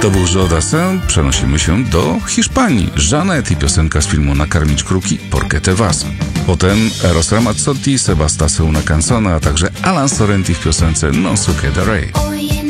To był Joe Dassin. Przenosimy się do Hiszpanii. Janet i piosenka z filmu Nakarmić kruki, Porque te vas. Potem Eros Ramazzotti, Sebasta se una canzone, a także Alan Sorrenti w piosence Non so quedaré.